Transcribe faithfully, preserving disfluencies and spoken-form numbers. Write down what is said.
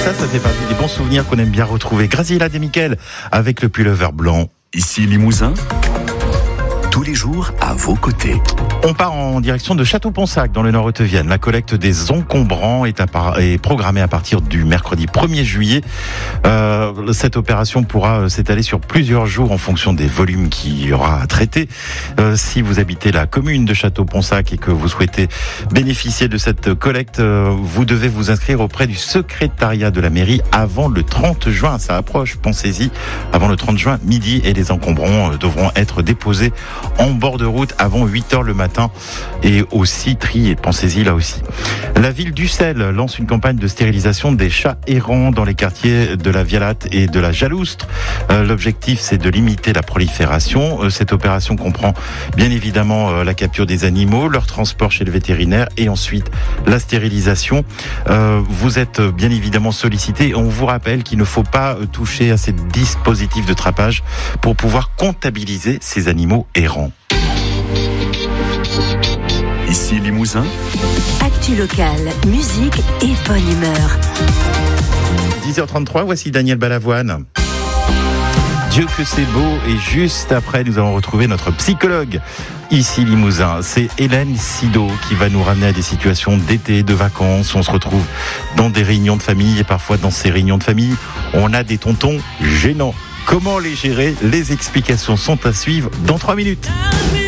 ça, ça fait partie des bons souvenirs qu'on aime bien retrouver. Graziella De Michel avec le pullover blanc. Ici Limousin, tous les jours à vos côtés. On part en direction de Château-Ponsac dans le Nord-Haute-Vienne. La collecte des encombrants est, par... est programmée à partir du mercredi premier juillet. Euh, cette opération pourra s'étaler sur plusieurs jours en fonction des volumes qu'il y aura à traiter. Euh, si vous habitez la commune de Château-Ponsac et que vous souhaitez bénéficier de cette collecte, euh, vous devez vous inscrire auprès du secrétariat de la mairie avant le trente juin. Ça approche, pensez-y, avant le trente juin midi, et les encombrants euh, devront être déposés en bord de route avant huit heures le matin et aussi triés, pensez-y là aussi. La ville d'Ussel lance une campagne de stérilisation des chats errants dans les quartiers de la Vialate et de la Jaloustre. Euh, l'objectif, c'est de limiter la prolifération. Euh, cette opération comprend bien évidemment euh, la capture des animaux, leur transport chez le vétérinaire et ensuite la stérilisation. Euh, vous êtes bien évidemment sollicité. On vous rappelle qu'il ne faut pas toucher à ces dispositifs de trapage pour pouvoir comptabiliser ces animaux errants. Ici Limousin, actu locale, musique et bonne humeur. dix heures trente-trois, voici Daniel Balavoine. Dieu que c'est beau, et juste après nous allons retrouver notre psychologue ici Limousin. C'est Hélène Sido qui va nous ramener à des situations d'été, de vacances. On se retrouve dans des réunions de famille et parfois dans ces réunions de famille, on a des tontons gênants. Comment les gérer? Les explications sont à suivre dans trois minutes.